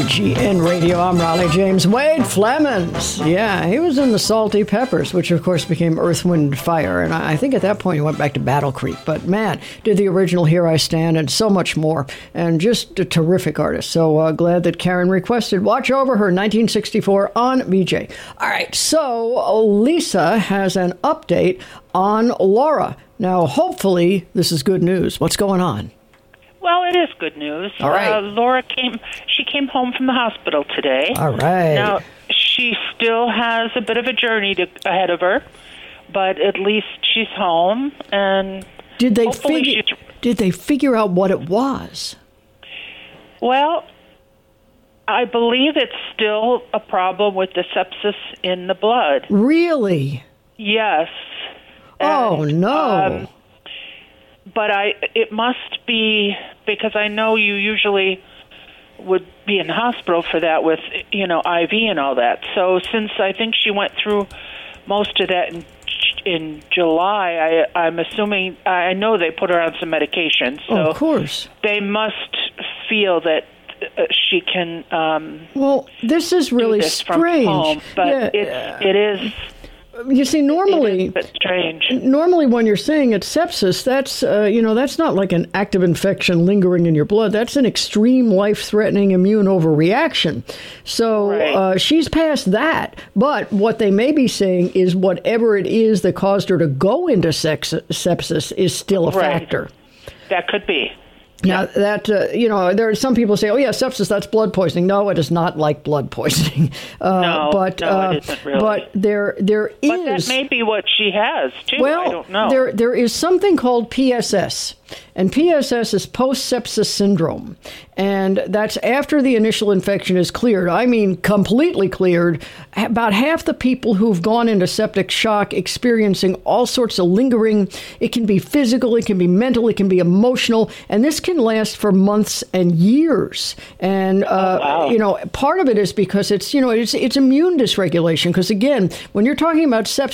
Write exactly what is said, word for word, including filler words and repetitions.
G N Radio. I'm Raleigh James. Wade Flemons. Yeah, he was in the Salty Peppers, which of course became Earth, Wind, and Fire. And I think at that point he went back to Battle Creek. But man, did the original Here I Stand and so much more. And just a terrific artist. So uh, glad that Karen requested Watch Over Her, nineteen sixty-four on B J. All right, so Lisa has an update on Laura. Now, hopefully this is good news. What's going on? Well, it is good news. All right. Uh, Laura came, she came home from the hospital today. All right. Now, she still has a bit of a journey to, ahead of her, but at least she's home, and did they hopefully figure, she's... Did they figure out what it was? Well, I believe it's still a problem with the sepsis in the blood. Really? Yes. Oh, and, no. Um, But I, it must be, because I know you usually would be in the hospital for that with, you know, I V and all that. So since I think she went through most of that in, in July, I, I'm assuming, I know they put her on some medication. So oh, of course. They must feel that uh, she can um, well, this is really do this strange. From home, but yeah. it's, it is... You see, normally, it is a bit strange. Normally, when you're saying it's sepsis, that's uh, you know that's not like an active infection lingering in your blood. That's an extreme, life-threatening immune overreaction. So right. uh, she's past that. But what they may be saying is whatever it is that caused her to go into sex- sepsis is still a right. factor. That could be. Now, that, uh, you know, there are some people say, oh, yeah, sepsis, that's blood poisoning. No, it is not like blood poisoning. Uh, no, but, no, uh, it isn't really. But there, there is... But that may be what she has, too. Well, I don't know. There, there is something called P S S. And P S S is post-sepsis syndrome. And that's after the initial infection is cleared. I mean, completely cleared. About half the people who've gone into septic shock experiencing all sorts of lingering. It can be physical, it can be mental, it can be emotional. And this can last for months and years. And, uh, oh, wow. you know, part of it is because it's, you know, it's, it's immune dysregulation. Because, again, when you're talking about sepsis,